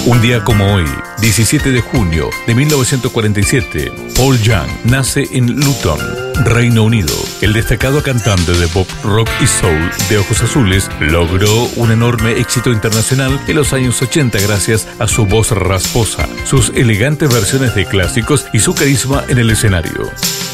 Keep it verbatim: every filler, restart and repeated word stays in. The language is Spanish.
Un día como hoy, diecisiete de junio de mil novecientos cuarenta y siete, Paul Young nace en Luton, Reino Unido. El destacado cantante de pop, rock y soul de ojos azules logró un enorme éxito internacional en los años ochenta gracias a su voz rasposa, sus elegantes versiones de clásicos y su carisma en el escenario.